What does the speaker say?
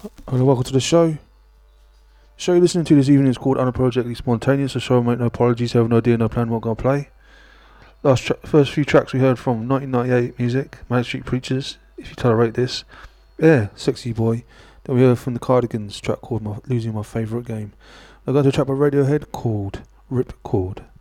Hello, welcome to the show. The show you're listening to this evening is called Unapologetically Spontaneous. The show will make no apologies, have no idea, no plan what I'm going to play. First few tracks we heard from 1998 music, Manic Street Preachers, If You Tolerate This. Yeah, Sexy Boy. Then we heard from the Cardigans, track called Losing My Favourite Game. We're going to a track by Radiohead called Rip Chord.